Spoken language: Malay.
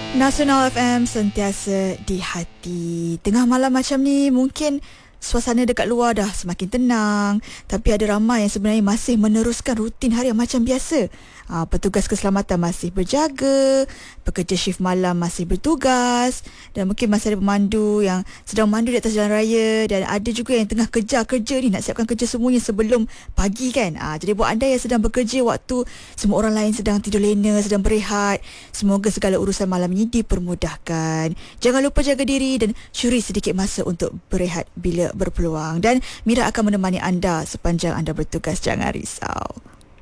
Nasional FM sentiasa di hati. Tengah malam macam ni mungkin suasana dekat luar dah semakin tenang, tapi ada ramai yang sebenarnya masih meneruskan rutin harian macam biasa. Petugas keselamatan masih berjaga, pekerja shift malam masih bertugas, dan mungkin masih ada pemandu yang sedang memandu di atas jalan raya, dan ada juga yang tengah kejar kerja ni, nak siapkan kerja semuanya sebelum pagi kan. Jadi buat anda yang sedang bekerja waktu semua orang lain sedang tidur lena, sedang berehat, semoga segala urusan malam ini dipermudahkan. Jangan lupa jaga diri dan syuri sedikit masa untuk berehat bila berpeluang. Dan Mira akan menemani anda sepanjang anda bertugas. Jangan risau.